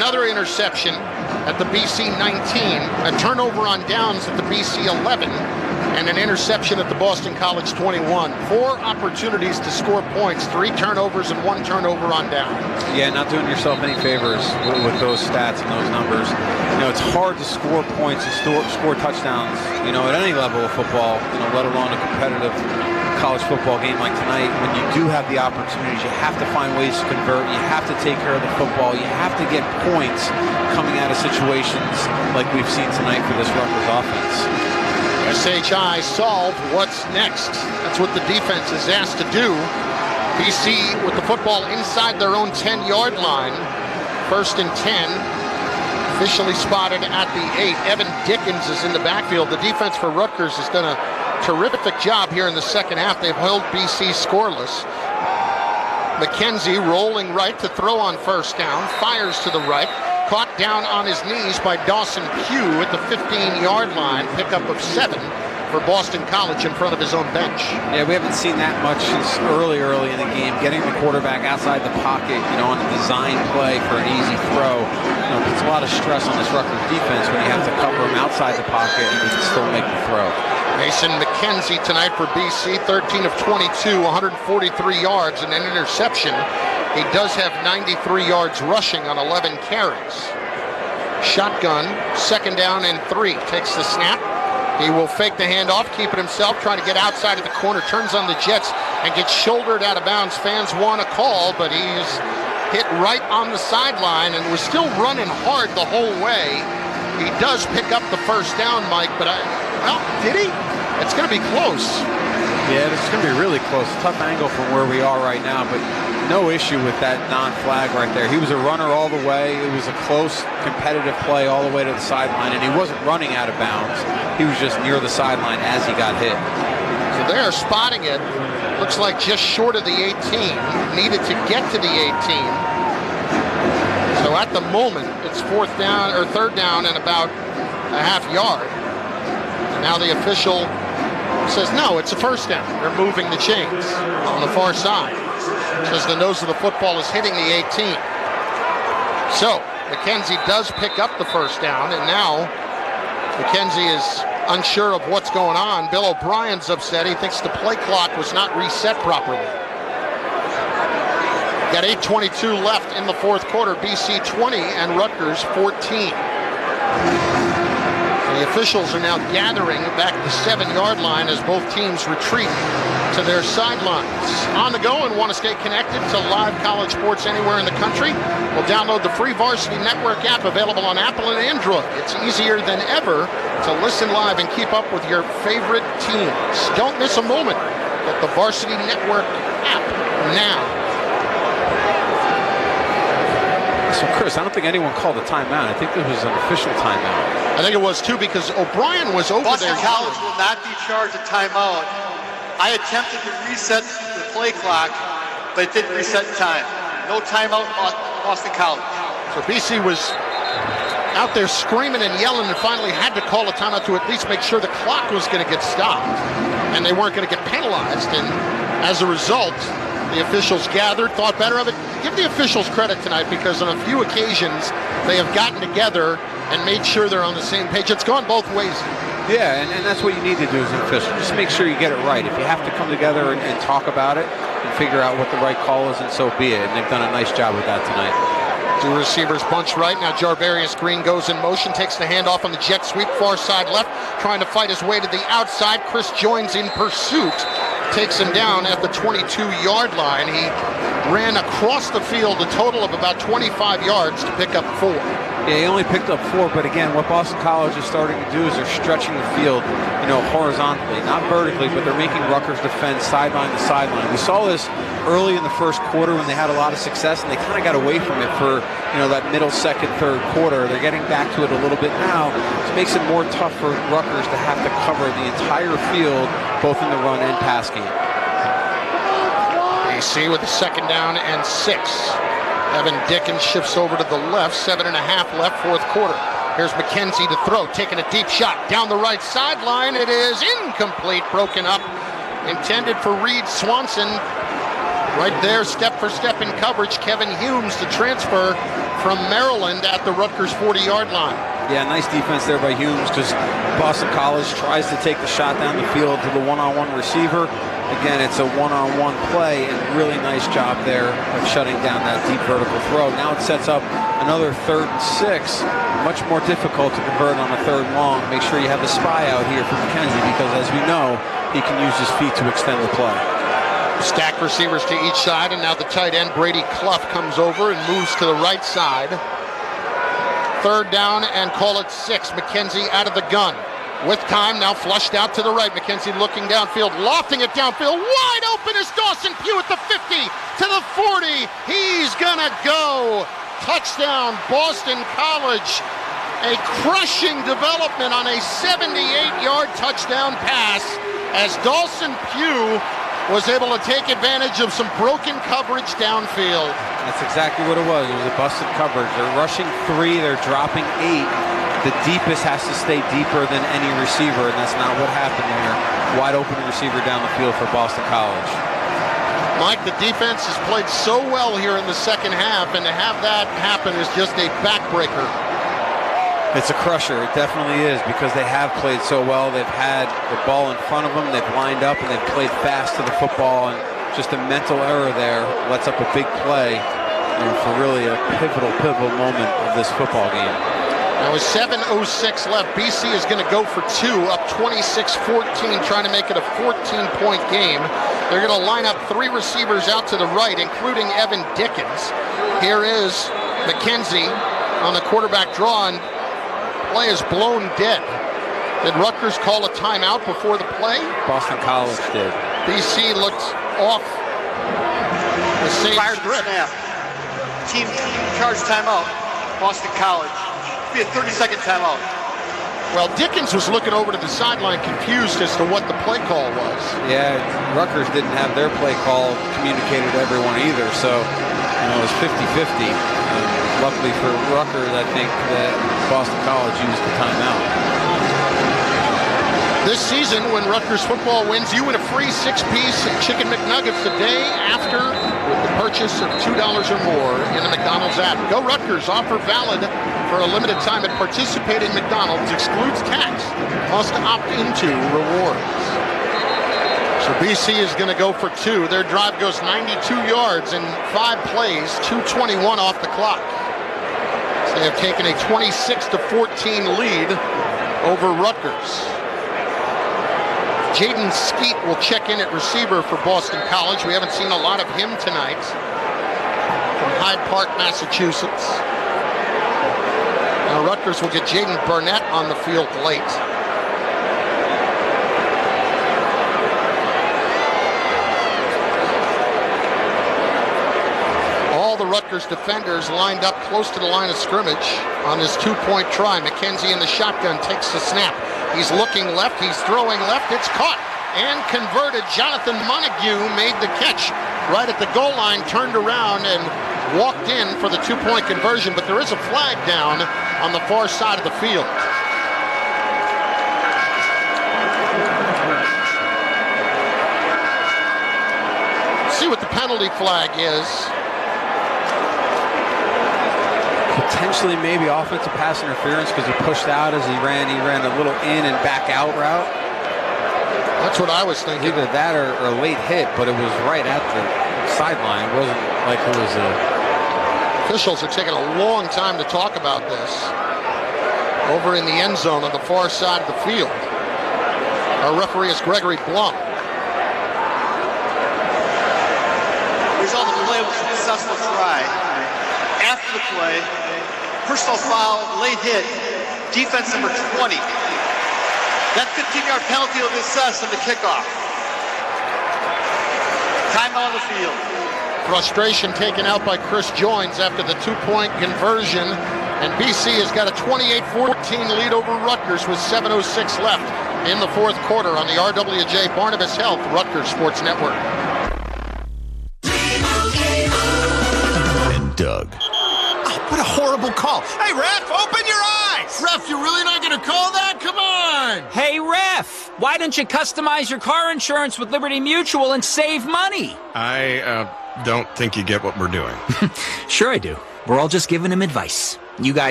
another interception at the BC 19, a turnover on downs at the BC 11, and an interception at the Boston College 21. 4 opportunities to score points, 3 turnovers and 1 turnover on down. Yeah, not doing yourself any favors with those stats and those numbers. It's hard to score points and score touchdowns, at any level of football, let alone a competitive college football game like tonight. When you do have the opportunities, you have to find ways to convert. You have to take care of the football. You have to get points coming out of situations like we've seen tonight for this Rutgers offense. SHI solve what's next. That's what the defense is asked to do. BC with the football inside their own 10-yard line. 1st and 10. Officially spotted at the 8. Evan Dickens is in the backfield. The defense for Rutgers has done a terrific job here in the second half. They've held BC scoreless. McKenzie rolling right to throw on 1st down. Fires to the right. Caught down on his knees by Dawson Pugh at the 15-yard line. Pickup of 7 for Boston College in front of his own bench. Yeah, we haven't seen that much since early in the game. Getting the quarterback outside the pocket, on a design play for an easy throw. Puts a lot of stress on this Rutgers defense when you have to cover him outside the pocket and you can still make the throw. Mason McKenzie tonight for BC, 13 of 22, 143 yards and an interception. He does have 93 yards rushing on 11 carries. Shotgun, 2nd down and 3. Takes the snap. He will fake the handoff, keep it himself, trying to get outside of the corner, turns on the Jets and gets shouldered out of bounds. Fans want a call, but he's hit right on the sideline and was still running hard the whole way. He does pick up the 1st down, Mike, but did he? It's going to be close. Yeah, it's going to be really close. Tough angle from where we are right now, but no issue with that non-flag right there. He was a runner all the way. It was a close, competitive play all the way to the sideline, and he wasn't running out of bounds. He was just near the sideline as he got hit. So they're spotting it. Looks like just short of the 18. Needed to get to the 18. So at the moment, it's 3rd down and about a half yard. And now the official says, no, it's a 1st down. They're moving the chains on the far side. Says the nose of the football is hitting the 18. So McKenzie does pick up the 1st down, and now McKenzie is unsure of what's going on. Bill O'Brien's upset. He thinks the play clock was not reset properly. Got 8:22 left in the 4th quarter. BC 20 and Rutgers 14. The officials are now gathering back at the 7-yard line as both teams retreat to their sidelines. On the go and want to stay connected to live college sports anywhere in the country? Well, download the free Varsity Network app available on Apple and Android. It's easier than ever to listen live and keep up with your favorite teams. Don't miss a moment. Get the Varsity Network app now. So, Chris, I don't think anyone called a timeout. I think this was an official timeout. I think it was, too, because O'Brien was over Boston there. Boston College will not be charged a timeout. I attempted to reset the play clock, but it didn't reset time. No timeout, Boston College. So BC was out there screaming and yelling and finally had to call a timeout to at least make sure the clock was going to get stopped and they weren't going to get penalized. And as a result, the officials gathered, thought better of it. Give the officials credit tonight because on a few occasions they have gotten together and made sure they're on the same page. It's gone both ways. Yeah, and that's what you need to do as an official. Just make sure you get it right. If you have to come together and talk about it and figure out what the right call is, and so be it. And they've done a nice job with that tonight. 2 receivers bunch right. Now Jarvarius Green goes in motion, takes the handoff on the jet sweep, far side left, trying to fight his way to the outside. Chris joins in pursuit, takes him down at the 22-yard line. He ran across the field a total of about 25 yards to pick up 4. Yeah, he only picked up 4, but again, what Boston College is starting to do is they're stretching the field, horizontally, not vertically, but they're making Rutgers defend sideline to sideline. We saw this early in the first quarter when they had a lot of success, and they kind of got away from it for, that middle, second, third quarter. They're getting back to it a little bit now. It makes it more tough for Rutgers to have to cover the entire field, both in the run and pass game. BC with a 2nd down and 6. Evan Dickens shifts over to the left, 7.5 left, 4th quarter. Here's McKenzie to throw, taking a deep shot down the right sideline. It is incomplete, broken up, intended for Reed Swanson. Right there, step for step in coverage. Kevin Humes, the transfer from Maryland at the Rutgers 40-yard line. Yeah, nice defense there by Humes, because Boston College tries to take the shot down the field to the one-on-one receiver. Again, it's a one-on-one play, and really nice job there of shutting down that deep vertical throw. Now it sets up another 3rd and 6. Much more difficult to convert on a 3rd and long. Make sure you have the spy out here for McKenzie, because as we know, he can use his feet to extend the play. Stacked receivers to each side, and now the tight end, Brady Clough, comes over and moves to the right side. 3rd down and call it 6. McKenzie out of the gun. With time, now flushed out to the right. McKenzie looking downfield, lofting it downfield. Wide open is Dawson Pugh at the 50, to the 40. He's gonna go. Touchdown, Boston College. A crushing development on a 78-yard touchdown pass as Dawson Pugh was able to take advantage of some broken coverage downfield. That's exactly what it was. It was a busted coverage. They're rushing 3, they're dropping 8. The deepest has to stay deeper than any receiver, and that's not what happened there. Wide open receiver down the field for Boston College. Mike, the defense has played so well here in the second half, and to have that happen is just a backbreaker. It's a crusher. It definitely is, because they have played so well. They've had the ball in front of them. They've lined up, and they've played fast to the football. And just a mental error there lets up a big play for really a pivotal moment of this football game. Now with 7:06 left, BC is going to go for 2, up 26-14, trying to make it a 14-point game. They're going to line up 3 receivers out to the right, including Evan Dickens. Here is McKenzie on the quarterback draw, and play is blown dead. Did Rutgers call a timeout before the play? Boston College did. BC looked off the same script. Snap. Team charge timeout. Boston College. Be a 30-second timeout. Well, Dickens was looking over to the sideline confused as to what the play call was. Yeah, Rutgers didn't have their play call communicated to everyone either, so it was 50-50. Luckily for Rutgers, I think that Boston College used the timeout. This season, when Rutgers football wins, you win a free 6-piece Chicken McNuggets the day after with the purchase of $2 or more in the McDonald's app. Go Rutgers. Offer valid for a limited time at participating McDonald's. Excludes tax. Must opt into rewards. So BC is going to go for 2. Their drive goes 92 yards in 5 plays, 2:21 off the clock. So they have taken a 26-14 lead over Rutgers. Jaden Skeet will check in at receiver for Boston College. We haven't seen a lot of him tonight. From Hyde Park, Massachusetts. Now Rutgers will get Jaden Burnett on the field late. All the Rutgers defenders lined up close to the line of scrimmage on this 2-point try. McKenzie in the shotgun takes the snap. He's looking left, he's throwing left, it's caught and converted. Jonathan Montague made the catch right at the goal line, turned around and walked in for the 2-point conversion, but there is a flag down on the far side of the field. Let's see what the penalty flag is. Potentially maybe offensive pass interference because he pushed out as he ran a little in and back out route. That's what I was thinking. Either that or a late hit, but it was right at the sideline. It wasn't like it was a... Officials are taking a long time to talk about this. Over in the end zone on the far side of the field. Our referee is Gregory Blum. Result of the play was a successful try. After the play, personal foul, late hit, defense number 20. That 15-yard penalty will be assessed on the kickoff. Timeout on the field. Frustration taken out by Chris Joins after the 2-point conversion. And BC has got a 28-14 lead over Rutgers with 7:06 left in the 4th quarter on the RWJ Barnabas Health Rutgers Sports Network. And Doug. What a horrible call. Hey, ref, open your eyes! Ref, you're really not going to call that? Come on! Hey, ref, why don't you customize your car insurance with Liberty Mutual and save money? I don't think you get what we're doing. Sure I do. We're all just giving him advice. You guys